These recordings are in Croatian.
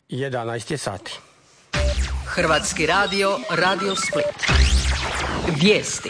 11 je sati. Hrvatski radio, Radio Split. Vijesti.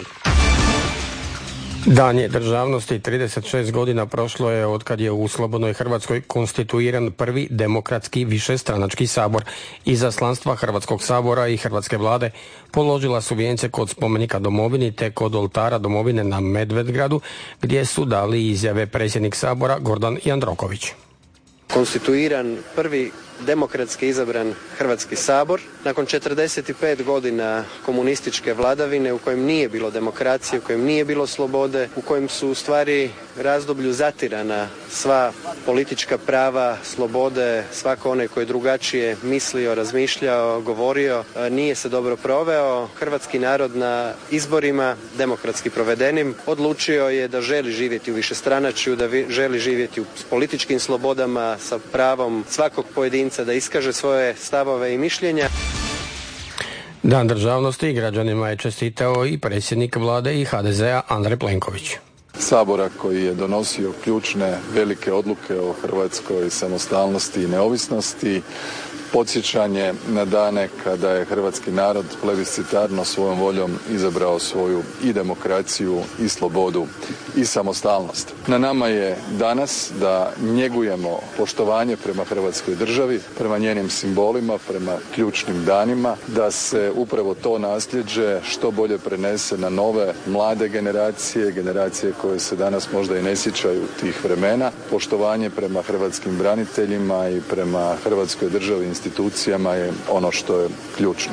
Dan je državnosti, 36 godina prošlo je otkad je u slobodnoj Hrvatskoj konstituiran prvi demokratski višestranački sabor. Izaslanstva Hrvatskog sabora i Hrvatske vlade položila su vijence kod spomenika domovini te kod oltara domovine na Medvedgradu, gdje su dali izjave predsjednik sabora Gordan Jandroković. Konstituiran prvi demokratski izabran Hrvatski sabor nakon 45 godina komunističke vladavine u kojem nije bilo demokracije, u kojem nije bilo slobode, u kojem su u stvari razdoblju zatirana sva politička prava, slobode, svako onaj koji je drugačije mislio, razmišljao, govorio, nije se dobro proveo. Hrvatski narod na izborima, demokratski provedenim, odlučio je da želi živjeti u višestranačju, da želi živjeti s političkim slobodama, sa pravom svakog pojedinca da iskaže svoje stavove i mišljenja. Dan državnosti građanima je čestitao i predsjednik vlade i HDZ-a Andrej Plenković. Sabora koji je donosio ključne velike odluke o hrvatskoj samostalnosti i neovisnosti, podsjećanje na dane kada je hrvatski narod plebiscitarno svojom voljom izabrao svoju i demokraciju i slobodu i samostalnost. Na nama je danas da njegujemo poštovanje prema Hrvatskoj državi, prema njenim simbolima, prema ključnim danima, da se upravo to nasljeđe što bolje prenese na nove mlade generacije, generacije koje se danas možda i ne sjećaju tih vremena. Poštovanje prema hrvatskim braniteljima i prema Hrvatskoj državi, institucijama je ono što je ključno.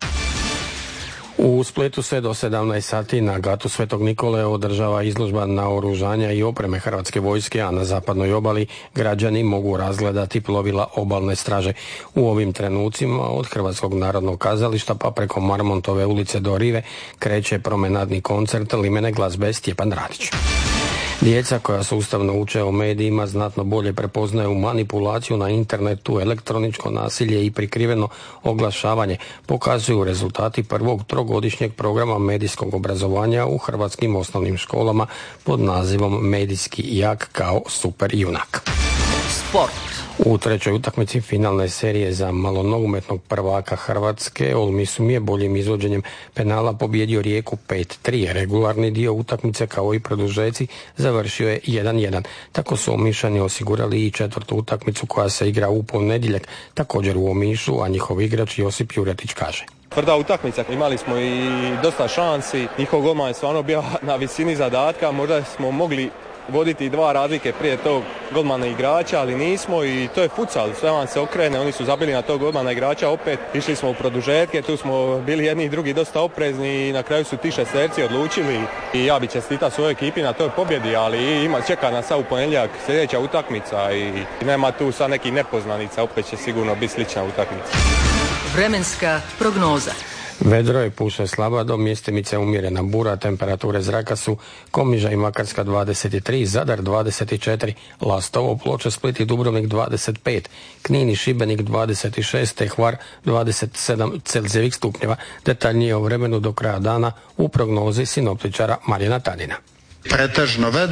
U Splitu se do 17 sati na gatu Svetog Nikole održava izložba naoružanja i opreme Hrvatske vojske, a na zapadnoj obali građani mogu razgledati plovila obalne straže. U ovim trenucima od Hrvatskog narodnog kazališta pa preko Marmontove ulice do Rive kreće promenadni koncert limene glazbe Stjepan Radić. Djeca koja sustavno uče o medijima znatno bolje prepoznaju manipulaciju na internetu, elektroničko nasilje i prikriveno oglašavanje, pokazuju rezultati prvog trogodišnjeg programa medijskog obrazovanja u hrvatskim osnovnim školama pod nazivom Medijski jak kao super junak. Sport. U trećoj utakmici finalne serije za malonogometnog prvaka Hrvatske Olmisum je boljim izvođenjem penala pobijedio Rijeku 5-3. Regularni dio utakmice kao i produžeci završio je 1-1. Tako su Omišani osigurali i četvrtu utakmicu koja se igra u ponedjeljak, također u Omišu, a njihov igrač Josip Juretić kaže: Tvrda utakmica, imali smo i dosta šansi, njihov golman je stvarno bio na visini zadatka, možda smo mogli voditi dva razlike prije tog golmana igrača, ali nismo i to je futsal, sve vam se okrene, oni su zabili na tog golmana igrača, opet išli smo u produžetke, tu smo bili jedni i drugi dosta oprezni i na kraju su ti šesterci odlučili i ja bi čestitao svojoj ekipi na toj pobjedi, ali čeka nas sad u ponedjeljak sljedeća utakmica i nema tu sad nekih nepoznanica, opet će sigurno biti slična utakmica. Vremenska prognoza. Vedro je, puše slaba do mjestimice umjerena bura, temperature zraka su Komiža i Makarska 23, Zadar 24, Lastovo, Ploče, Split i Dubrovnik 25, Knin i Šibenik 26, te Hvar 27 Celzijevih stupnjeva. Detaljnije o vremenu do kraja dana u prognozi sinoptičara Marijana Tadina. Pretežno